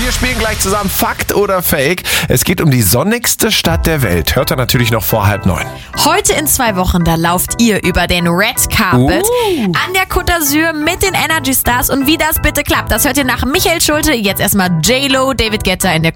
Wir spielen gleich zusammen Fakt oder Fake. Es geht um die sonnigste Stadt der Welt. Hört ihr natürlich noch vor 8:30. Heute in 2 Wochen, da lauft ihr über den Red Carpet an der Côte d'Azur mit den Energy Stars. Und wie das bitte klappt, das hört ihr nach Michael Schulte. Jetzt erstmal J-Lo, David Guetta in der